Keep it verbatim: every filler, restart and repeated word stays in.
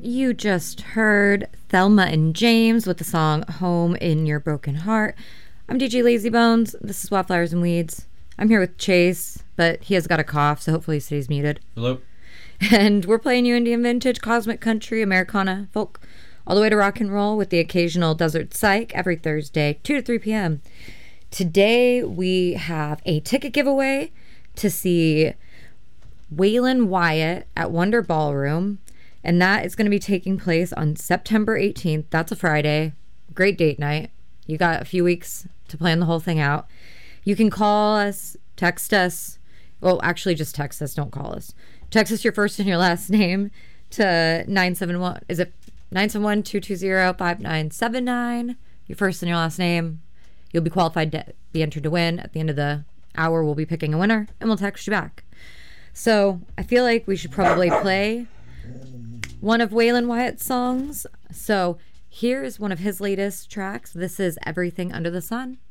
You just heard Thelma and James with the song Home in Your Broken Heart. I'm D J Lazybones. This is Wildflowers and Weeds. I'm here with Chase, but he has got a cough, so hopefully he stays muted. Hello. And we're playing you Indian vintage, cosmic country, Americana, folk, all the way to rock and roll with the occasional desert psych every Thursday, two to three p.m. Today we have a ticket giveaway to see Waylon Wyatt at Wonder Ballroom, and that is going to be taking place on September eighteenth. That's a Friday. Great date night. You got a few weeks to plan the whole thing out. You can call us, text us. Well, actually, just text us. Don't call us. Text us your first and your last name to nine seven one. Is it nine seven one, two two zero, five nine seven nine? Your first and your last name. You'll be qualified to be entered to win. At the end of the hour, we'll be picking a winner, and we'll text you back. So I feel like we should probably play one of Waylon Wyatt's songs. So here is one of his latest tracks. This is Everything Under the Sun.